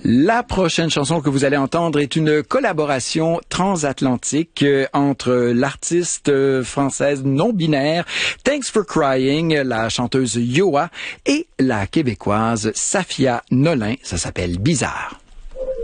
La prochaine chanson que vous allez entendre est une collaboration transatlantique entre l'artiste française non-binaire Thanks for Crying, la chanteuse Yoa, et la québécoise Safia Nolin. Ça s'appelle Bizarre.